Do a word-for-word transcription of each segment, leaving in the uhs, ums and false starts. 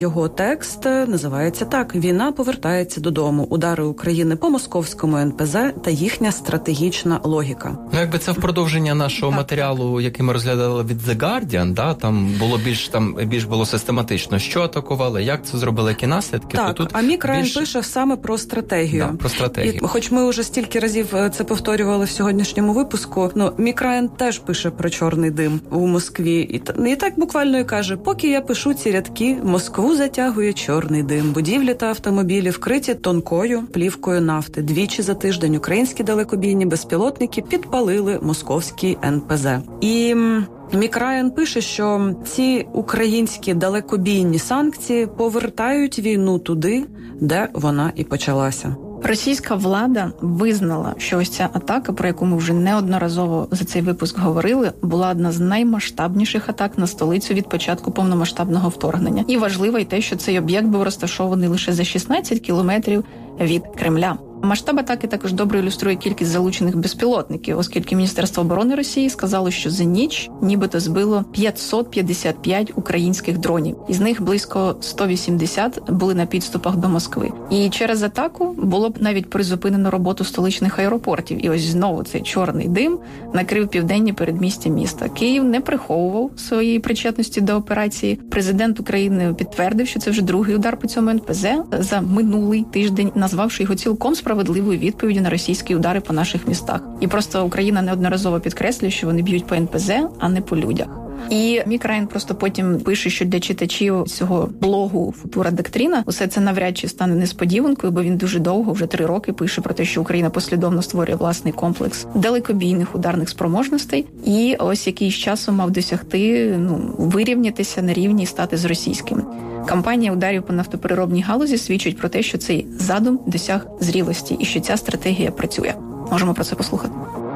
Його текст називається так: «Війна повертається додому. Удари України по московському ен пе зе та їхня стратегічна логіка». Ну, якби це в продовження нашого так, матеріалу, так. який ми розглядали від The Guardian, да, там було більш там більш було систематично, що атакували, як це зробили, які наслідки. Так, то тут а Мік Райан більш... пише саме про стратегію. Да, про стратегію. І, хоч ми вже стільки разів це повторювали в сьогоднішньому випуску, ну, Мік Райан теж пише про чорний дим у Москві. І, і так буквально і каже: поки я пишу ці рядки, Москву затягує чорний дим. Будівлі та автомобілі вкриті тонкою плівкою нафти. Двічі за тиждень українські далекобійні безпілотники підпалили московський ен пе зе. І Мік Райан пише, що ці українські далекобійні санкції повертають війну туди, де вона і почалася. Російська влада визнала, що ось ця атака, про яку ми вже неодноразово за цей випуск говорили, була одна з наймасштабніших атак на столицю від початку повномасштабного вторгнення. І важливо й те, що цей об'єкт був розташований лише за шістнадцять кілометрів від Кремля. Масштаб атаки також добре ілюструє кількість залучених безпілотників, оскільки Міністерство оборони Росії сказало, що за ніч нібито збило п'ятсот п'ятдесят п'ять українських дронів. Із них близько сто вісімдесят були на підступах до Москви. І через атаку було б навіть призупинено роботу столичних аеропортів. І ось знову цей чорний дим накрив південні передмістя міста. Київ не приховував своєї причетності до операції. Президент України підтвердив, що це вже другий удар по цьому ен пе зе за минулий тиждень, назвавши його цілком справедливою відповіддю на російські удари по наших містах. І просто Україна неодноразово підкреслює, що вони б'ють по ен пе зе, а не по людях. І Мік Райан просто потім пише, що для читачів цього блогу «Футура Доктріна» усе це навряд чи стане несподіванкою, бо він дуже довго, вже три роки, пише про те, що Україна послідовно створює власний комплекс далекобійних ударних спроможностей і ось який з часом мав досягти, ну, вирівнятися на рівні і стати з російським. Кампанія ударів по нафтопереробній галузі свідчить про те, що цей задум досяг зрілості і що ця стратегія працює. Можемо про це послухати.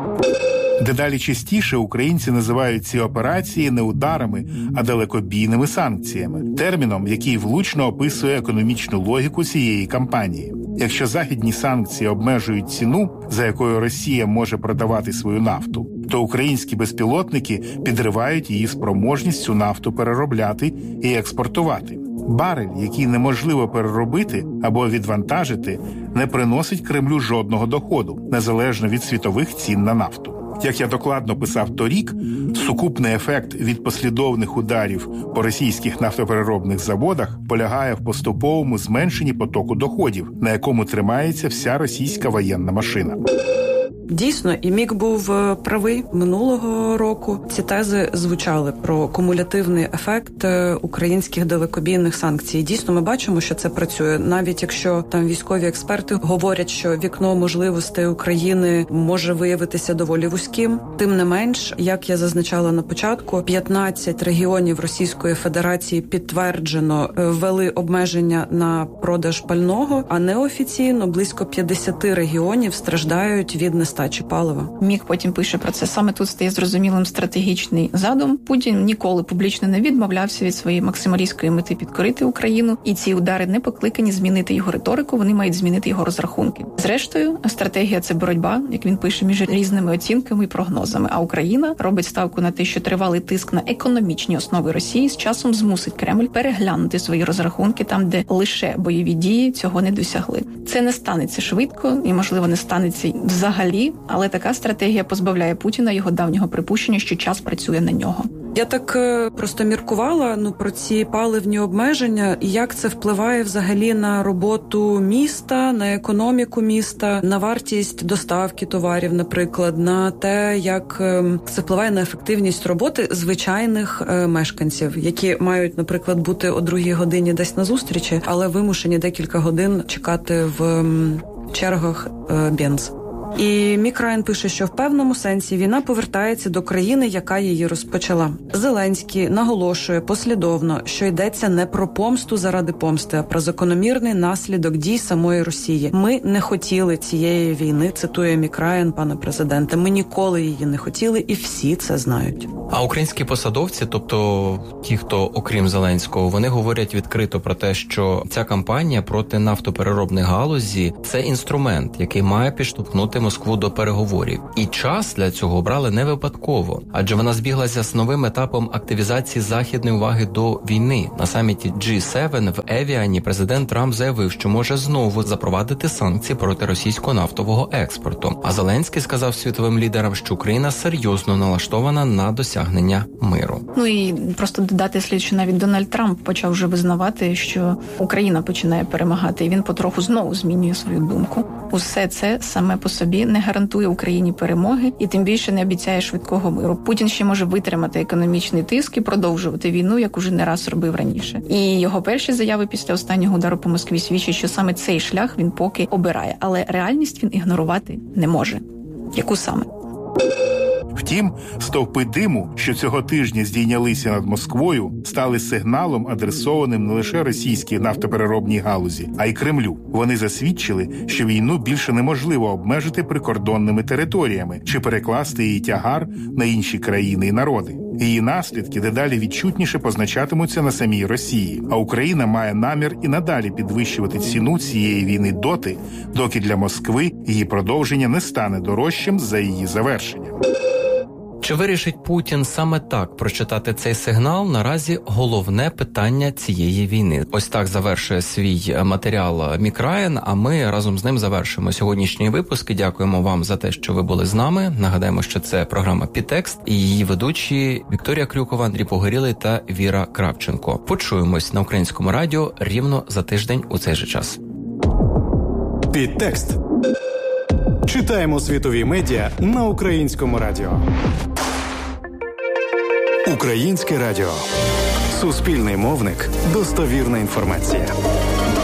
Дедалі частіше українці називають ці операції не ударами, а далекобійними санкціями, терміном, який влучно описує економічну логіку цієї кампанії. Якщо західні санкції обмежують ціну, за якою Росія може продавати свою нафту, то українські безпілотники підривають її спроможність цю нафту переробляти і експортувати. Барель, який неможливо переробити або відвантажити, не приносить Кремлю жодного доходу, незалежно від світових цін на нафту. Як я докладно писав торік, сукупний ефект від послідовних ударів по російських нафтопереробних заводах полягає в поступовому зменшенні потоку доходів, на якому тримається вся російська воєнна машина. Дійсно, і Мік був правий. Минулого року ці тези звучали про кумулятивний ефект українських далекобійних санкцій. Дійсно, ми бачимо, що це працює. Навіть якщо там військові експерти говорять, що вікно можливостей України може виявитися доволі вузьким, тим не менш, як я зазначала на початку, п'ятнадцять регіонів Російської Федерації підтверджено ввели обмеження на продаж пального, а неофіційно близько п'ятдесят регіонів страждають від нестачі нестачі палива. Мік потім пише про це. Саме тут стає зрозумілим стратегічний задум. Путін ніколи публічно не відмовлявся від своєї максималістської мети підкорити Україну, і ці удари не покликані змінити його риторику, вони мають змінити його розрахунки. Зрештою, стратегія – це боротьба, як він пише, між різними оцінками і прогнозами. А Україна робить ставку на те, що тривалий тиск на економічні основи Росії з часом змусить Кремль переглянути свої розрахунки там, де лише бойові дії цього не досягли. Це не станеться швидко і, можливо, не станеться взагалі, але така стратегія позбавляє Путіна його давнього припущення, що час працює на нього. Я так просто міркувала ну про ці паливні обмеження і як це впливає взагалі на роботу міста, на економіку міста, на вартість доставки товарів, наприклад, на те, як це впливає на ефективність роботи звичайних мешканців, які мають, наприклад, бути о другій годині десь на зустрічі, але вимушені декілька годин чекати в чергах бенз. І Мік Райан пише, що в певному сенсі війна повертається до країни, яка її розпочала. Зеленський наголошує послідовно, що йдеться не про помсту заради помсти, а про закономірний наслідок дій самої Росії. Ми не хотіли цієї війни, цитує Мік Райан, пане президенте. Ми ніколи її не хотіли, і всі це знають. А українські посадовці, тобто ті, хто окрім Зеленського, вони говорять відкрито про те, що ця кампанія проти нафтопереробної галузі – це інструмент, який має підштовхнути Москву до переговорів. І час для цього обрали не випадково, адже вона збіглася з новим етапом активізації західної уваги до війни. На саміті джі севен в Евіані президент Трамп заявив, що може знову запровадити санкції проти російського нафтового експорту. А Зеленський сказав світовим лідерам, що Україна серйозно налаштована на досягнення миру. Ну і просто додати слід, що навіть Дональд Трамп почав вже визнавати, що Україна починає перемагати, і він потроху знову змінює свою думку. Усе це саме по собі не гарантує Україні перемоги і тим більше не обіцяє швидкого миру. Путін ще може витримати економічний тиск і продовжувати війну, як уже не раз робив раніше. І його перші заяви після останнього удару по Москві свідчать, що саме цей шлях він поки обирає. Але реальність він ігнорувати не може. Яку саме? Втім, стовпи диму, що цього тижня здійнялися над Москвою, стали сигналом, адресованим не лише російській нафтопереробній галузі, а й Кремлю. Вони засвідчили, що війну більше неможливо обмежити прикордонними територіями чи перекласти її тягар на інші країни і народи. Її наслідки дедалі відчутніше позначатимуться на самій Росії, а Україна має намір і надалі підвищувати ціну цієї війни доти, доки для Москви її продовження не стане дорожчим за її завершення. Чи вирішить Путін саме так прочитати цей сигнал? Наразі головне питання цієї війни. Ось так завершує свій матеріал Мік Райан, а ми разом з ним завершимо сьогоднішній випуск. Дякуємо вам за те, що ви були з нами. Нагадаємо, що це програма «Підтекст» і її ведучі Вікторія Крюкова, Андрій Погорілий та Віра Кравченко. Почуємось на Українському радіо рівно за тиждень у цей же час. «Підтекст». Читаємо світові медіа на Українському радіо. Українське радіо. Суспільний мовник. Достовірна інформація.